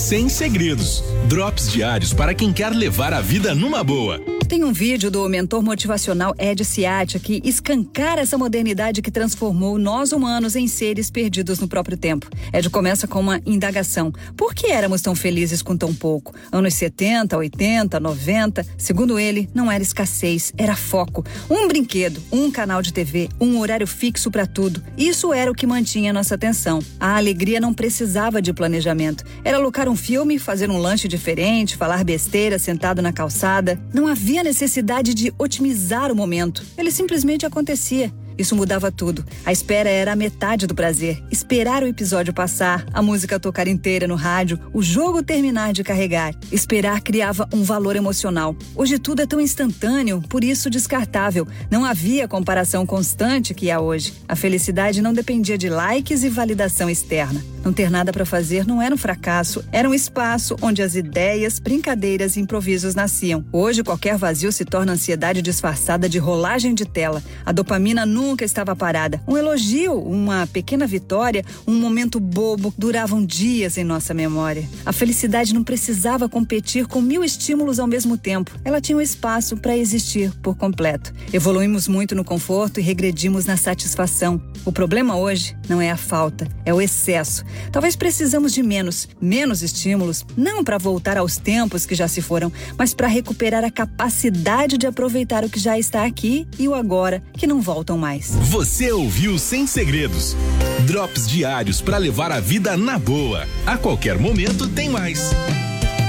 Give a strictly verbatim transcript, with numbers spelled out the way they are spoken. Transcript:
Sem Segredos. Drops diários para quem quer levar a vida numa boa. Tem um vídeo do mentor motivacional Ed Ciatti que escancara essa modernidade que transformou nós humanos em seres perdidos no próprio tempo. Ed começa com uma indagação. Por que éramos tão felizes com tão pouco? Anos setenta, oitenta, noventa, segundo ele, não era escassez, era foco. Um brinquedo, um canal de T V, um horário fixo para tudo. Isso era o que mantinha nossa atenção. A alegria não precisava de planejamento. Era alocar um filme, fazer um lanche diferente, falar besteira sentado na calçada. Não havia a necessidade de otimizar o momento. Ele simplesmente acontecia. Isso mudava tudo. A espera era a metade do prazer. Esperar o episódio passar, a música tocar inteira no rádio, o jogo terminar de carregar. Esperar criava um valor emocional. Hoje tudo é tão instantâneo, por isso descartável. Não havia comparação constante que há hoje. A felicidade não dependia de likes e validação externa. Não ter nada para fazer não era um fracasso, era um espaço onde as ideias, brincadeiras e improvisos nasciam. Hoje qualquer vazio se torna ansiedade disfarçada de rolagem de tela. A dopamina nunca estava parada. Um elogio, uma pequena vitória, um momento bobo duravam dias em nossa memória. A felicidade não precisava competir com mil estímulos ao mesmo tempo. Ela tinha um espaço para existir por completo. Evoluímos muito no conforto e regredimos na satisfação. O problema hoje não é a falta, é o excesso. Talvez precisamos de menos, menos estímulos, não para voltar aos tempos que já se foram, mas para recuperar a capacidade de aproveitar o que já está aqui e o agora, que não voltam mais. Você ouviu Sem Segredos. Drops diários para levar a vida na boa. A qualquer momento tem mais.